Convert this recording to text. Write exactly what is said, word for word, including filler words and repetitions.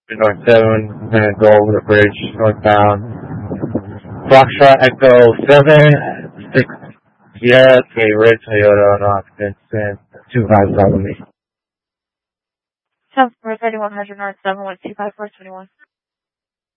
North seven, gonna go over the bridge northbound. Foxtrot Echo seven, six Sierra, K Red Toyota, no occupants, two five seven me. South four thirty-one hundred North seven with two five four twenty-one.